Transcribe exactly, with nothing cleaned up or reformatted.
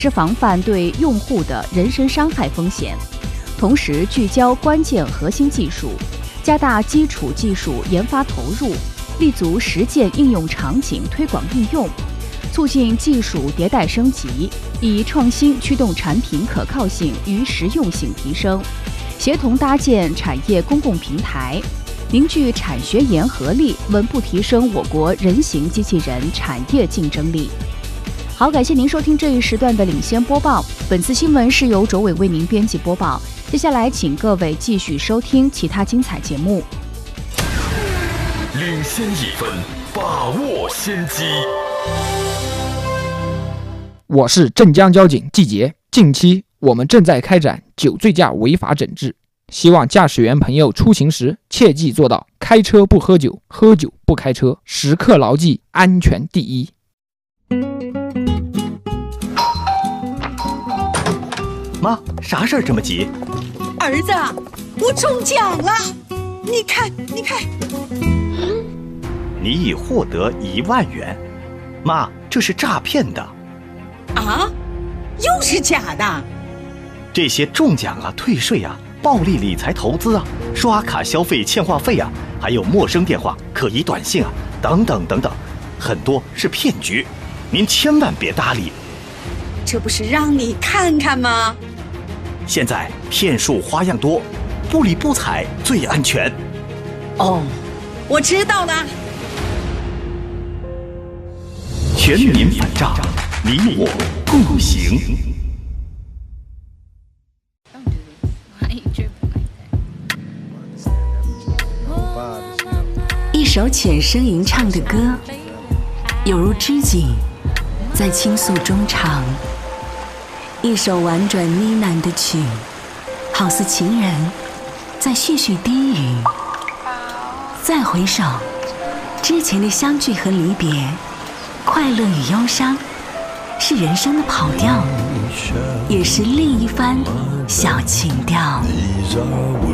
是防范对用户的人身伤害风险，同时聚焦关键核心技术，加大基础技术研发投入，立足实践应用场景推广应用，促进技术迭代升级，以创新驱动产品可靠性与实用性提升，协同搭建产业公共平台，凝聚产学研合力，稳步提升我国人形机器人产业竞争力。好，感谢您收听这一时段的领先播报。本次新闻是由卓伟为您编辑播报。接下来，请各位继续收听其他精彩节目。 领先一分，把握先机。 我是镇江交警季杰。近期我们正在开展酒醉驾违法整治，希望驾驶员朋友出行时切记做到开车不喝酒，喝酒不开车，时刻牢记安全第一。 妈，啥事儿这么急？ 儿子，我中奖了！你看，你看， 你已获得一万元。妈，这是诈骗的。 啊？又是假的？ 这些中奖啊、退税啊、暴力理财投资啊、刷卡消费欠话费啊，还有陌生电话、可疑短信啊，等等等等，很多是骗局，您千万别搭理。 这不是让你看看吗？ 现在骗术花样多，不理不睬最安全。 哦，我知道了。 全民反诈，你我共行。 一首浅声吟唱的歌，有如知己在倾诉衷肠；一首婉转呢喃的曲，好似情人在絮絮低语。再回首，之前的相聚和离别，快乐与忧伤，是人生的跑调，也是另一番小情调。